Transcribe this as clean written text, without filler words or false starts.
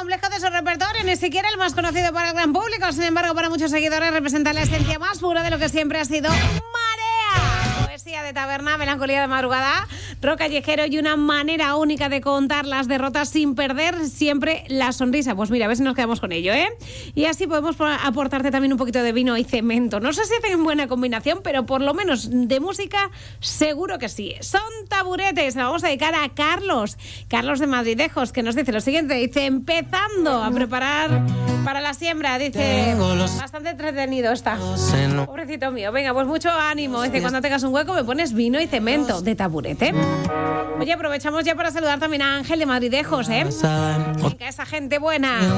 complejo de su repertorio, ni siquiera el más conocido para el gran público. Sin embargo, para muchos seguidores representa la esencia más pura de lo que siempre ha sido Marea. Poesía de taberna, melancolía de madrugada, rock callejero y una manera única de contar las derrotas sin perder siempre la sonrisa. Pues mira, a ver si nos quedamos con ello, ¿eh? Y así podemos aportarte también un poquito de vino y cemento. No sé si hacen buena combinación, pero por lo menos de música seguro que sí. Son Taburetes. La vamos a dedicar a Carlos de Madridejos, que nos dice lo siguiente. Dice, empezando a preparar para la siembra. Dice, bastante entretenido está. Pobrecito mío. Venga, pues mucho ánimo. Dice, cuando tengas un hueco me pones vino y cemento de Taburete. Oye, aprovechamos ya para saludar también a Ángel de Madridejos, ¿eh? Venga, esa gente buena.